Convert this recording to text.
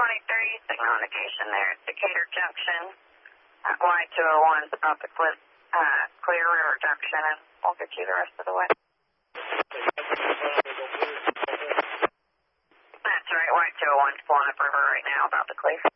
signal indication there at Decatur Junction. Y201 is about to clip Clear River Junction, and we'll get you the rest of the way. That's right, Y201's pulling up river right now, about to clear.